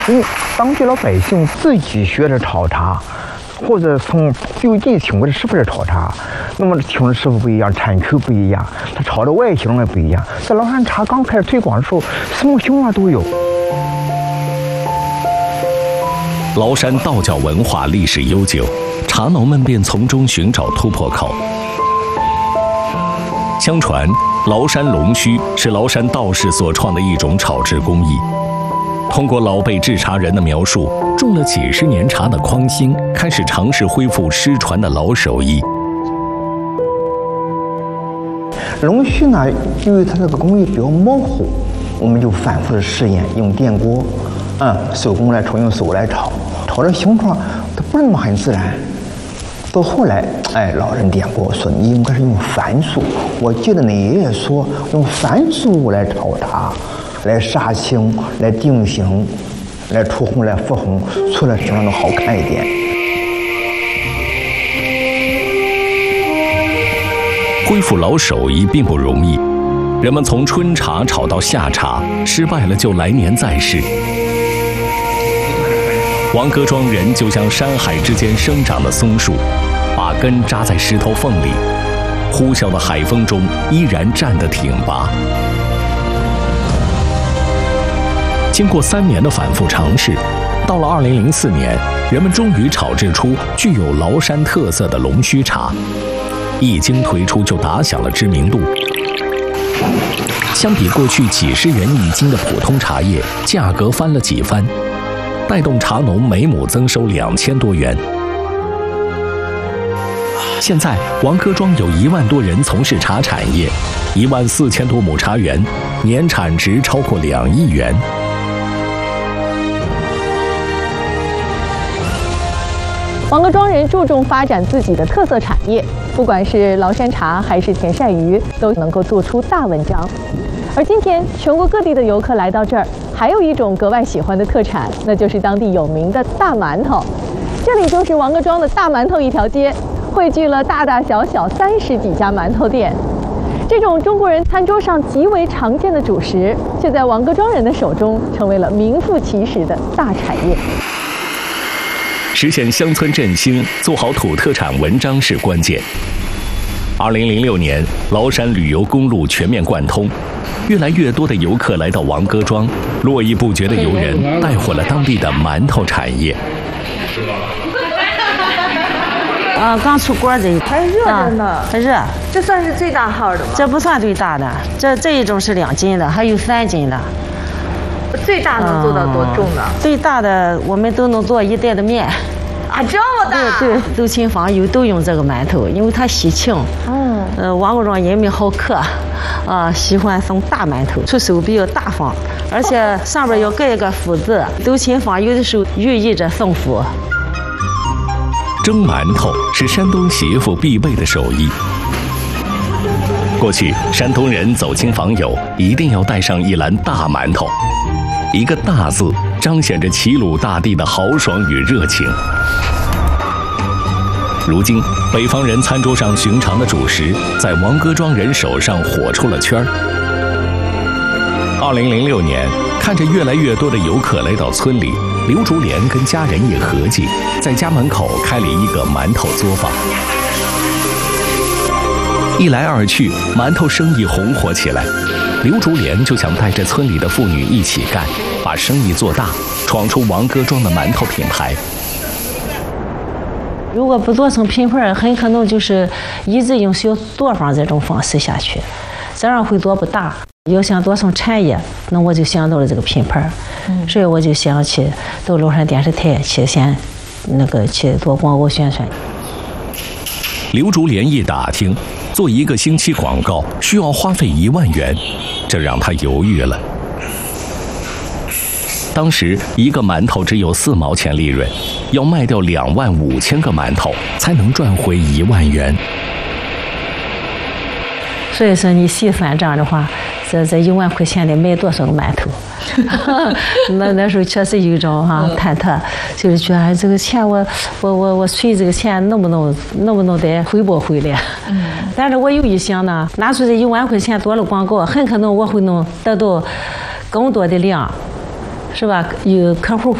因为当地老百姓自己学着炒茶，或者从就近请过的师傅来炒茶，那么请的师傅不一样，产区不一样，他炒的外形也不一样。在崂山茶刚开始推广的时候，什么情况都有。 崂山道教文化历史悠久，茶农们便从中寻找突破口。相传，崂山龙须是崂山道士所创的一种炒制工艺。通过老辈制茶人的描述，种了几十年茶的匡兴开始尝试恢复失传的老手艺。 龙须呢，因为它这个工艺比较模糊，我们就反复的试验，用电锅，手工来炒，用手来炒，炒的形状它不是那么很自然。到后来，老人点过说你应该是用凡素，我记得你爷爷说用凡素来炒茶。来杀青，来定型，来出红，来复红，出来形状都好看一点。 恢复老手艺并不容易，人们从春茶炒到夏茶，失败了就来年再试。王各庄人就像山海之间生长的松树，把根扎在石头缝里，呼啸的海风中依然站得挺拔。经过3年的反复尝试，到了2004年，人们终于炒制出具有崂山特色的龙须茶，一经推出就打响了知名度。相比过去几十元一斤的普通茶叶，价格翻了几番，带动茶农每亩增收2000多元。现在，王各庄有1万多人从事茶产业，14000多亩茶园，年产值超过2亿元。 王各庄人注重发展自己的特色产业，不管是崂山茶还是甜鳝鱼，都能够做出大文章。而今天，全国各地的游客来到这儿，还有一种格外喜欢的特产，那就是当地有名的大馒头。这里就是王各庄的大馒头一条街，汇聚了大大小小30几家馒头店。这种中国人餐桌上极为常见的主食，却在王各庄人的手中成为了名副其实的大产业。 实现乡村振兴，做好土特产文章是关键。2006年，崂山旅游公路全面贯通，越来越多的游客来到王各庄，络绎不绝的游人带火了当地的馒头产业。 刚出锅的， 还热着呢， 还热。 这算是最大号的吗？ 这不算最大的，这一种是2斤的，还有3斤的。 最大能做到多重呢？ 最大的我们都能做1袋的面。 啊，这么大！ 对，走亲访友都用这个馒头，因为它喜庆。王各庄人民好客，喜欢送大馒头，出手比较大方，而且上边要盖一个福字，走亲访友的时候寓意着送福。 蒸馒头是山东媳妇必备的手艺。过去，山东人走亲访友一定要带上一篮大馒头，一个大字彰显着齐鲁大地的豪爽与热情。如今，北方人餐桌上寻常的主食，在王各庄人手上火出了圈儿。2006年，看着越来越多的游客来到村里，刘竹莲跟家人一合计，在家门口开了一个馒头作坊。一来二去，馒头生意红火起来。刘竹莲就想带着村里的妇女一起干，把生意做大，闯出王各庄的馒头品牌。 如果不做成品牌，很可能就是一直用小作坊这种方式下去，这样会做不大。要想做成产业，那我就想到了这个品牌，所以我就想去到崂山电视台去去做广告宣传。 刘竹莲一打听，做1个星期广告需要花费1万元，这让他犹豫了。当时1个馒头只有4毛钱利润，要卖掉25000个馒头才能赚回1万元。 所以说你细算账的话，这1万块钱得买多少个馒头？那时候确实有一种忐忑，就是觉得这个钱我存这个钱能不能得回拨回来？但是我有一想呢，拿出这1万块钱做了广告，很可能我会能得到更多的量， 是吧？有客户